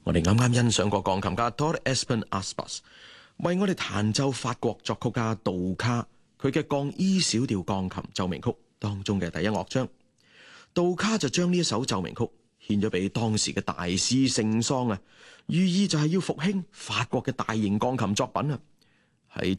我哋啱啱欣賞過鋼琴家 Todd Espen Aspas 為我哋彈奏法國作曲家杜卡佢嘅降 E 小調鋼琴奏鳴曲當中嘅第一樂章。杜卡就將呢一首奏鳴曲獻咗俾當時嘅大師聖桑啊，寓意就係要復興法國嘅大型鋼琴作品啊。